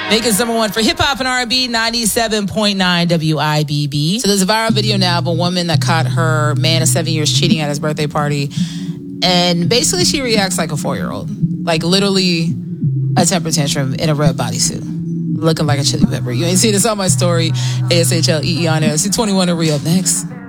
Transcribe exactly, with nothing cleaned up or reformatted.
Making number one for hip hop and R and B, ninety-seven point nine W I B B. So there's a viral video now of a woman that caught her man of seven years cheating at his birthday party. And basically she reacts like a four-year-old. Like literally a temper tantrum in a red bodysuit. Looking like a chili pepper. You ain't seen this on my story. A S H L E E on there. C twenty-one to re-up next.